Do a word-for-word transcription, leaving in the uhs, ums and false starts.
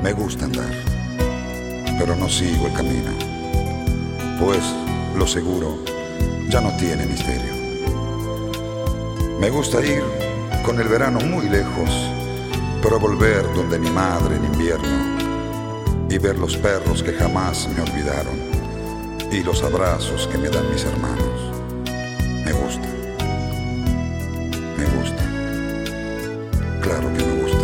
Me gusta andar, pero no sigo el camino, pues lo seguro ya no tiene misterio. Me gusta ir con el verano muy lejos, pero volver donde mi madre en invierno y ver los perros que jamás me olvidaron y los abrazos que me dan mis hermanos. Me gusta, me gusta, claro que me gusta.